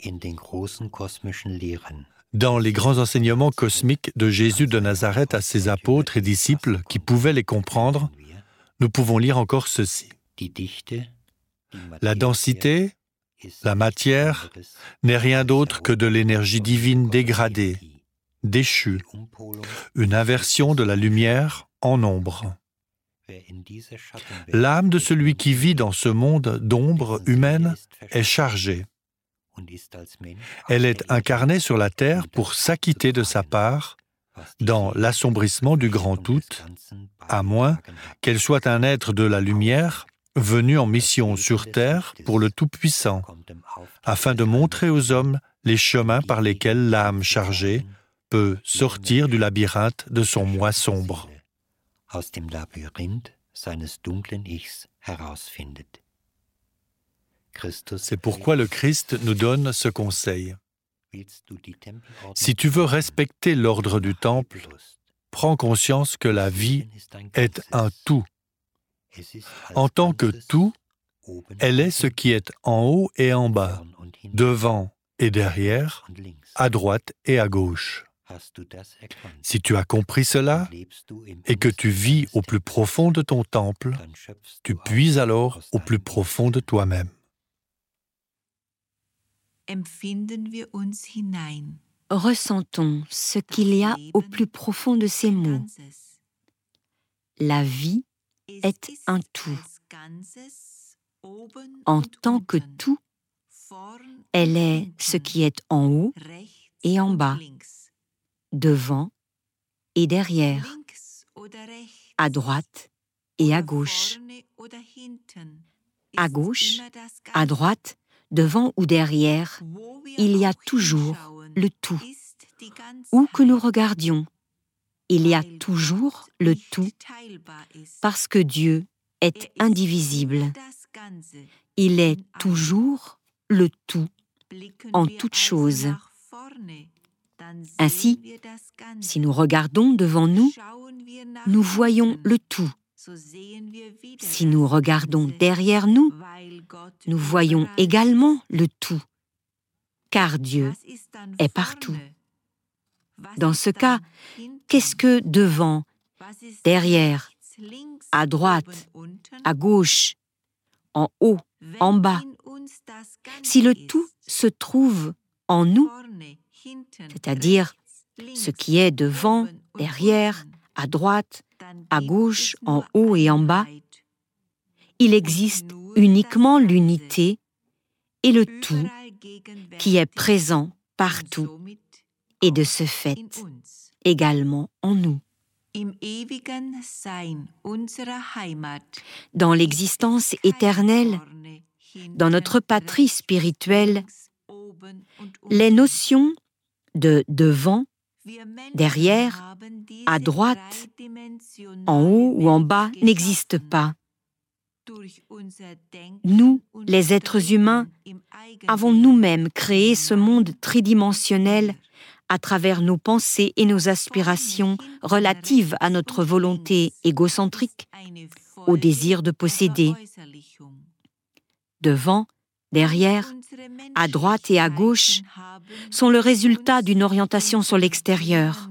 Dans les grands enseignements cosmiques de Jésus de Nazareth à ses apôtres et disciples qui pouvaient les comprendre, nous pouvons lire encore ceci. La densité, la matière, n'est rien d'autre que de l'énergie divine dégradée, déchue, une inversion de la lumière en ombre. L'âme de celui qui vit dans ce monde d'ombre humaine est chargée. Elle est incarnée sur la terre pour s'acquitter de sa part dans l'assombrissement du grand tout, à moins qu'elle soit un être de la lumière venu en mission sur terre pour le Tout-Puissant, afin de montrer aux hommes les chemins par lesquels l'âme chargée peut sortir du labyrinthe de son moi sombre. C'est pourquoi le Christ nous donne ce conseil. Si tu veux respecter l'ordre du temple, prends conscience que la vie est un tout. En tant que tout, elle est ce qui est en haut et en bas, devant et derrière, à droite et à gauche. Si tu as compris cela et que tu vis au plus profond de ton temple, tu puises alors au plus profond de toi-même. Ressentons ce qu'il y a au plus profond de ces mots. La vie est un tout. En tant que tout, elle est ce qui est en haut et en bas, devant et derrière, à droite et à gauche. À gauche, à droite, devant ou derrière, il y a toujours le tout. Où que nous regardions, il y a toujours le tout, parce que Dieu est indivisible. Il est toujours le tout, en toutes choses. Ainsi, si nous regardons devant nous, nous voyons le tout. Si nous regardons derrière nous, nous voyons également le tout, car Dieu est partout. Dans ce cas, qu'est-ce que devant, derrière, à droite, à gauche, en haut, en bas? Si le tout se trouve en nous, c'est-à-dire ce qui est devant, derrière, à droite, à gauche, en haut et en bas, il existe uniquement l'unité et le tout qui est présent partout et de ce fait également en nous. Dans l'existence éternelle, dans notre patrie spirituelle, les notions de devant, derrière, à droite, en haut ou en bas n'existent pas. Nous, les êtres humains, avons nous-mêmes créé ce monde tridimensionnel à travers nos pensées et nos aspirations relatives à notre volonté égocentrique, au désir de posséder. Devant, derrière, à droite et à gauche sont le résultat d'une orientation sur l'extérieur.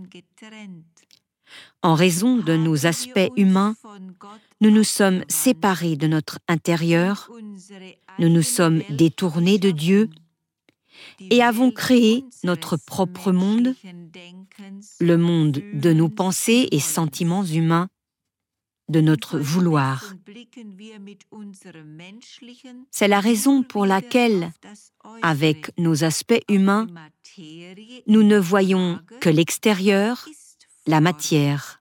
En raison de nos aspects humains, nous nous sommes séparés de notre intérieur, nous nous sommes détournés de Dieu et avons créé notre propre monde, le monde de nos pensées et sentiments humains, de notre vouloir. C'est la raison pour laquelle, avec nos aspects humains, nous ne voyons que l'extérieur, la matière.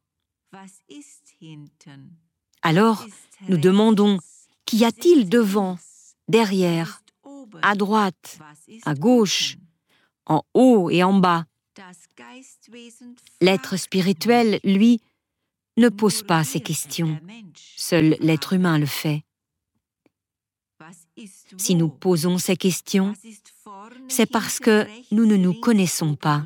Alors, nous demandons, qu'y a-t-il devant, derrière, à droite, à gauche, en haut et en bas? L'être spirituel, lui, ne pose pas ces questions. Seul l'être humain le fait. Si nous posons ces questions, c'est parce que nous ne nous connaissons pas.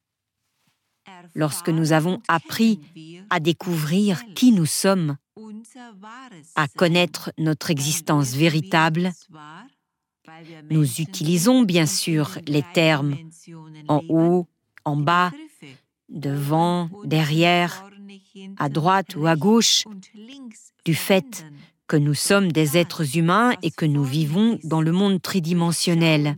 Lorsque nous avons appris à découvrir qui nous sommes, à connaître notre existence véritable, nous utilisons bien sûr les termes en haut, en bas, devant, derrière, à droite ou à gauche, du fait que nous sommes des êtres humains et que nous vivons dans le monde tridimensionnel.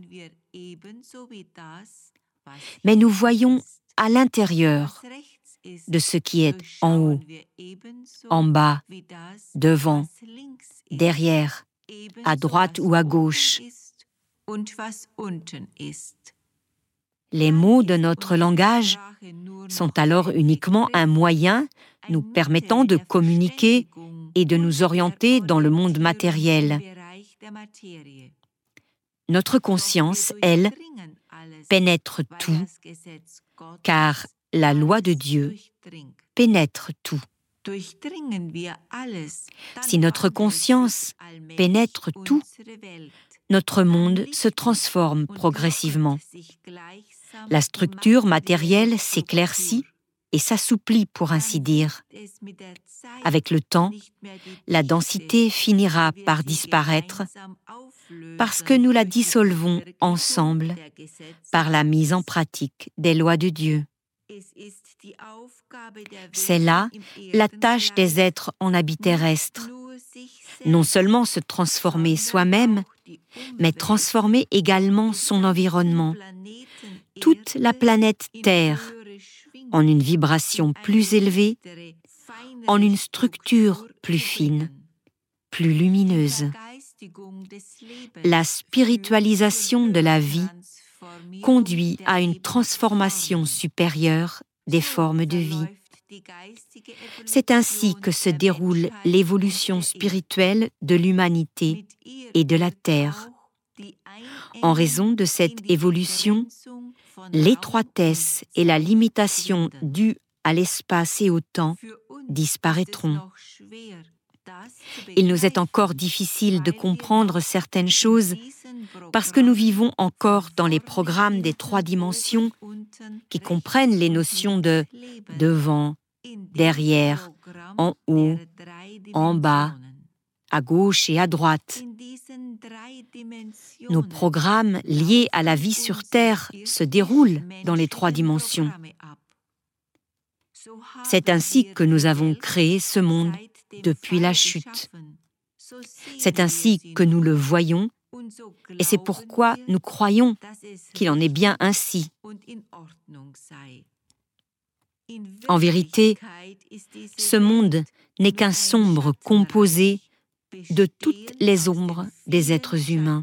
Mais nous voyons à l'intérieur de ce qui est en haut, en bas, devant, derrière, à droite ou à gauche. Les mots de notre langage sont alors uniquement un moyen nous permettant de communiquer et de nous orienter dans le monde matériel. Notre conscience, elle, pénètre tout, car la loi de Dieu pénètre tout. Si notre conscience pénètre tout, notre monde se transforme progressivement. La structure matérielle s'éclaircit et s'assouplit, pour ainsi dire. Avec le temps, la densité finira par disparaître parce que nous la dissolvons ensemble par la mise en pratique des lois de Dieu. C'est là la tâche des êtres en habit terrestre. Non seulement se transformer soi-même, mais transformer également son environnement, toute la planète Terre, en une vibration plus élevée, en une structure plus fine, plus lumineuse. La spiritualisation de la vie conduit à une transformation supérieure des formes de vie. C'est ainsi que se déroule l'évolution spirituelle de l'humanité et de la Terre. En raison de cette évolution, l'étroitesse et la limitation dues à l'espace et au temps disparaîtront. Il nous est encore difficile de comprendre certaines choses parce que nous vivons encore dans les programmes des 3 dimensions qui comprennent les notions de devant, derrière, en haut, en bas, à gauche et à droite. Nos programmes liés à la vie sur Terre se déroulent dans les 3 dimensions. C'est ainsi que nous avons créé ce monde depuis la chute. C'est ainsi que nous le voyons et c'est pourquoi nous croyons qu'il en est bien ainsi. En vérité, ce monde n'est qu'un sombre composé de toutes les ombres des êtres humains.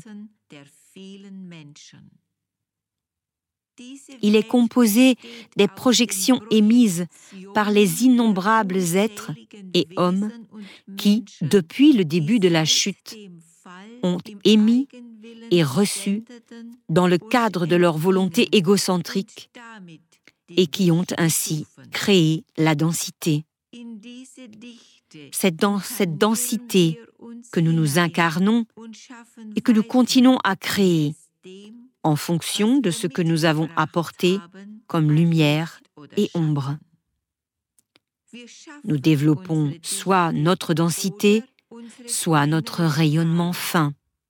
Il est composé des projections émises par les innombrables êtres et hommes qui, depuis le début de la chute, ont émis et reçu, dans le cadre de leur volonté égocentrique, et qui ont ainsi créé la densité. C'est dans cette densité que nous nous incarnons et que nous continuons à créer en fonction de ce que nous avons apporté comme lumière et ombre. Nous développons soit notre densité, soit notre rayonnement fin.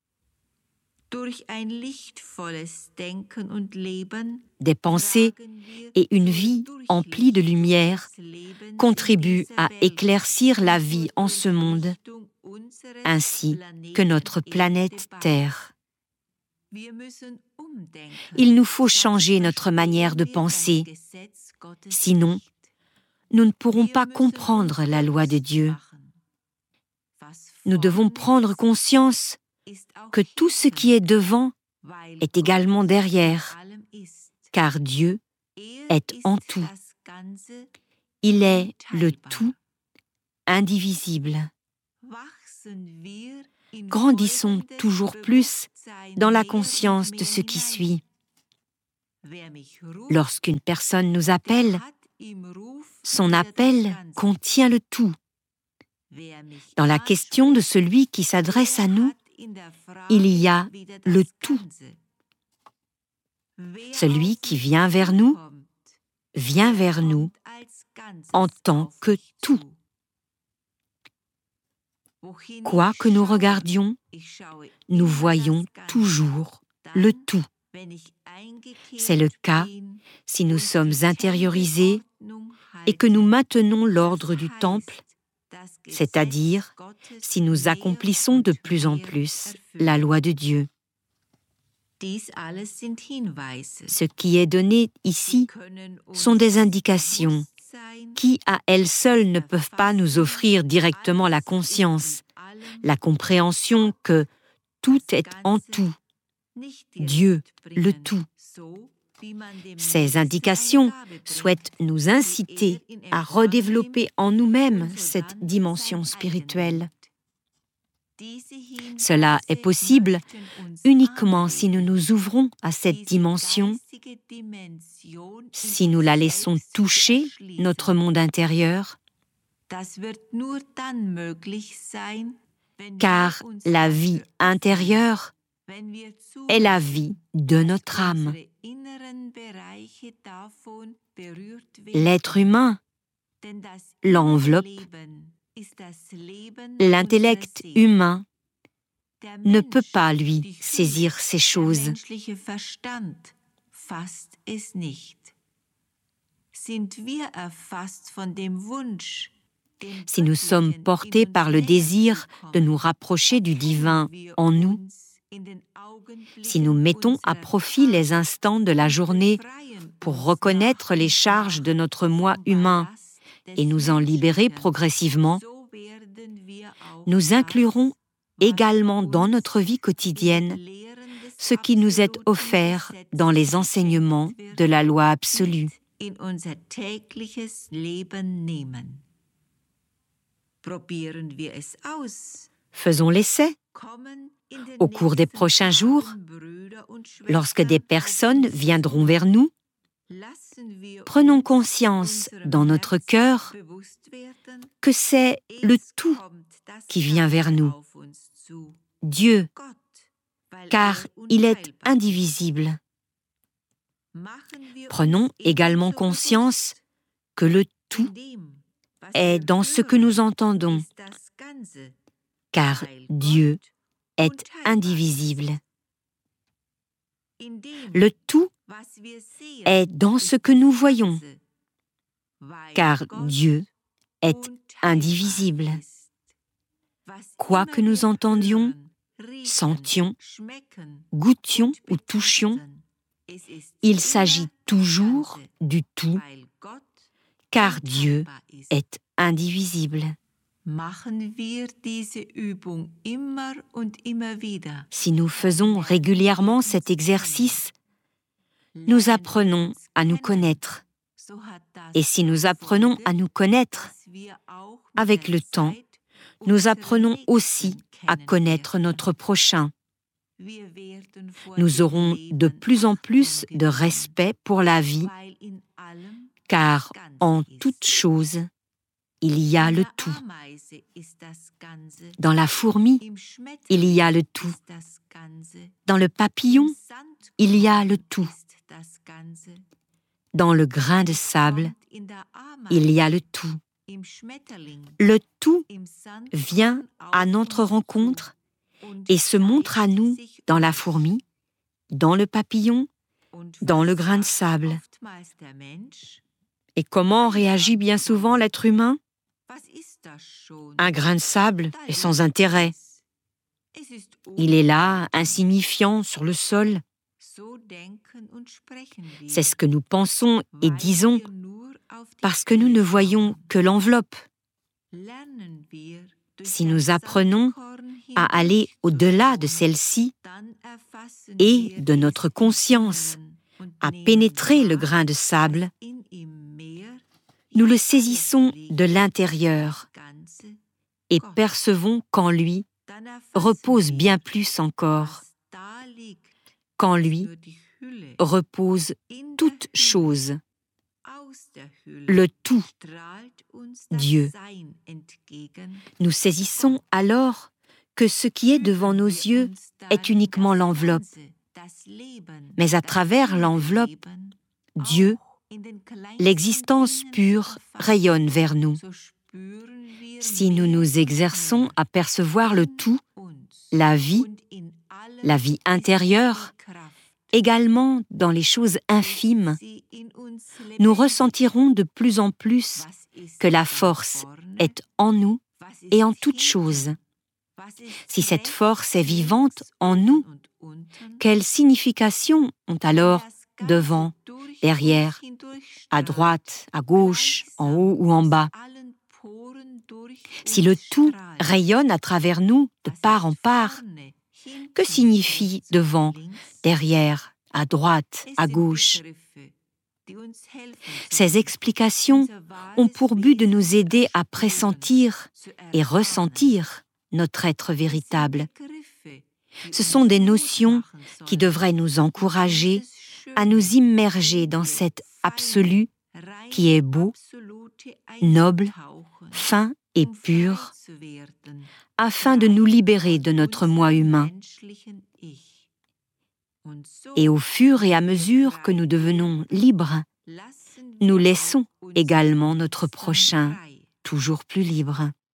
Des pensées et une vie emplie de lumière contribuent à éclaircir la vie en ce monde, ainsi que notre planète Terre. Il nous faut changer notre manière de penser, sinon nous ne pourrons pas comprendre la loi de Dieu. Nous devons prendre conscience que tout ce qui est devant est également derrière, car Dieu est en tout. Il est le tout indivisible. Grandissons toujours plus dans la conscience de ce qui suit. Lorsqu'une personne nous appelle, son appel contient le tout. Dans la question de celui qui s'adresse à nous, il y a le tout. Celui qui vient vers nous en tant que tout. Quoi que nous regardions, nous voyons toujours le tout. C'est le cas si nous sommes intériorisés et que nous maintenons l'ordre du temple, c'est-à-dire si nous accomplissons de plus en plus la loi de Dieu. Ce qui est donné ici sont des indications qui, à elles seules, ne peuvent pas nous offrir directement la conscience, la compréhension que tout est en tout, Dieu, le tout. Ces indications souhaitent nous inciter à redévelopper en nous-mêmes cette dimension spirituelle. Cela est possible uniquement si nous nous ouvrons à cette dimension, si nous la laissons toucher notre monde intérieur, car la vie intérieure est la vie de notre âme. L'être humain l'enveloppe. L'intellect humain ne peut pas, lui, saisir ces choses. Si nous sommes portés par le désir de nous rapprocher du divin en nous, si nous mettons à profit les instants de la journée pour reconnaître les charges de notre moi humain et nous en libérer progressivement, nous inclurons également dans notre vie quotidienne ce qui nous est offert dans les enseignements de la loi absolue. Faisons l'essai. Au cours des prochains jours, lorsque des personnes viendront vers nous, prenons conscience dans notre cœur que c'est le tout qui vient vers nous, Dieu, car il est indivisible. Prenons également conscience que le tout est dans ce que nous entendons, car Dieu est indivisible. Le tout est dans ce que nous voyons, car Dieu est indivisible. Quoi que nous entendions, sentions, goûtions ou touchions, il s'agit toujours du tout, car Dieu est indivisible. Si nous faisons régulièrement cet exercice, nous apprenons à nous connaître. Et si nous apprenons à nous connaître, avec le temps, nous apprenons aussi à connaître notre prochain. Nous aurons de plus en plus de respect pour la vie, car en toute chose, il y a le tout. Dans la fourmi, il y a le tout. Dans le papillon, il y a le tout. Dans le grain de sable, il y a le tout. Le tout vient à notre rencontre et se montre à nous dans la fourmi, dans le papillon, dans le grain de sable. Et comment réagit bien souvent l'être humain ? Un grain de sable est sans intérêt. Il est là, insignifiant sur le sol. C'est ce que nous pensons et disons parce que nous ne voyons que l'enveloppe. Si nous apprenons à aller au-delà de celle-ci et de notre conscience, à pénétrer le grain de sable, nous le saisissons de l'intérieur et percevons qu'en lui repose bien plus encore, qu'en lui repose toute chose, le tout, Dieu. Nous saisissons alors que ce qui est devant nos yeux est uniquement l'enveloppe, mais à travers l'enveloppe, Dieu, l'existence pure, rayonne vers nous. Si nous nous exerçons à percevoir le tout, la vie intérieure, également dans les choses infimes, nous ressentirons de plus en plus que la force est en nous et en toutes choses. Si cette force est vivante en nous, quelle signification ont alors devant, derrière, à droite, à gauche, en haut ou en bas? Si le tout rayonne à travers nous de part en part, que signifie devant, derrière, à droite, à gauche? Ces explications ont pour but de nous aider à pressentir et ressentir notre être véritable. Ce sont des notions qui devraient nous encourager à nous immerger dans cet absolu qui est beau, noble, fin et pur, afin de nous libérer de notre moi humain. Et au fur et à mesure que nous devenons libres, nous laissons également notre prochain toujours plus libre.